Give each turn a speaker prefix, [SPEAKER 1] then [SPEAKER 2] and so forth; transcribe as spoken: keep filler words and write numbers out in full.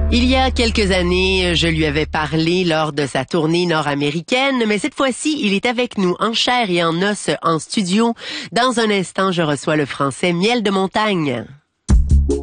[SPEAKER 1] Il y a quelques années, je lui avais parlé lors de sa tournée nord-américaine, mais cette fois-ci, il est avec nous en chair et en os en studio. Dans un instant, je reçois le Français Miel de Montagne.